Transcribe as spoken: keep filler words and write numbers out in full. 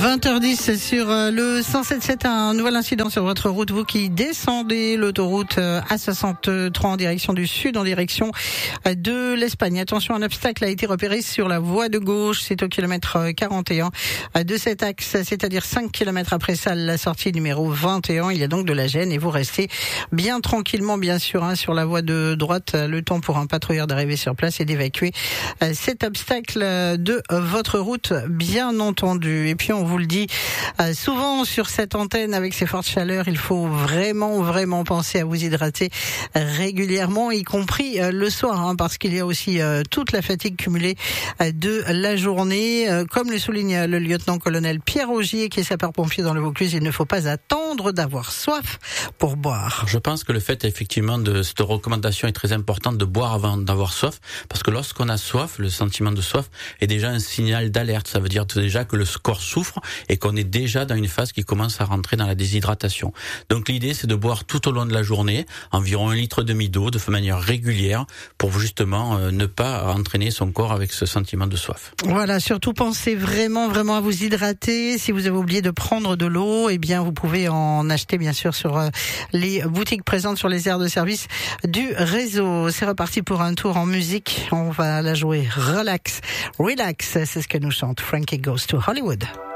vingt heures dix sur le cent sept sept, un nouvel incident sur votre route, vous qui descendez l'autoroute A soixante-trois en direction du sud, en direction de l'Espagne. Attention, un obstacle a été repéré sur la voie de gauche, c'est au kilomètre quarante et un de cet axe, c'est-à-dire cinq kilomètres après ça, la sortie numéro vingt et un. Il y a donc de la gêne et vous restez bien tranquillement, bien sûr, hein, sur la voie de droite, le temps pour un patrouilleur d'arriver sur place et d'évacuer cet obstacle de votre route, bien entendu. Et puis on vous le dit euh, souvent sur cette antenne, avec ces fortes chaleurs, il faut vraiment vraiment penser à vous hydrater régulièrement, y compris euh, le soir, hein, parce qu'il y a aussi euh, toute la fatigue cumulée euh, de la journée. Euh, comme le souligne le lieutenant-colonel Pierre Augier, qui est sapeur-pompier dans le Vaucluse, il ne faut pas attendre d'avoir soif pour boire. Je pense que le fait effectivement de cette recommandation est très importante, de boire avant d'avoir soif, parce que lorsqu'on a soif, le sentiment de soif est déjà un signal d'alerte. Ça veut dire déjà que le corps souffre et qu'on est déjà dans une phase qui commence à rentrer dans la déshydratation. Donc l'idée, c'est de boire tout au long de la journée environ un litre et demi d'eau de manière régulière pour justement euh, ne pas entraîner son corps avec ce sentiment de soif. Voilà, surtout pensez vraiment vraiment à vous hydrater. Si vous avez oublié de prendre de l'eau, eh bien vous pouvez en acheter bien sûr sur euh, les boutiques présentes sur les aires de service du réseau. C'est reparti pour un tour en musique. On va la jouer relax, relax, c'est ce que nous chante Frankie Goes to Hollywood.